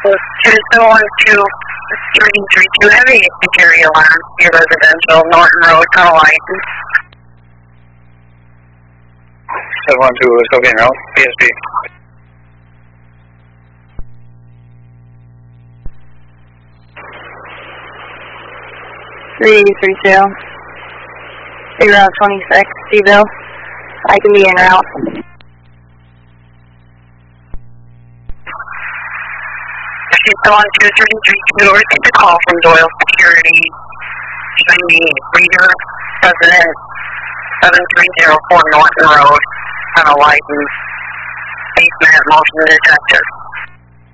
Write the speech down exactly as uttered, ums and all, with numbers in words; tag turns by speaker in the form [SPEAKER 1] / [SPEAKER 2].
[SPEAKER 1] two seven one two three three two heavy security alarm, your residential, Norton Road, tunnel license.
[SPEAKER 2] seven one two is Cocaine Road, P S P.
[SPEAKER 3] three three two. Route twenty-six, Seville. I can be en route.
[SPEAKER 1] seven one two three three two, received a call from Doyle Security, showing the reader, resident, seven three zero four Norton Road, tunnel license, basement motion detector.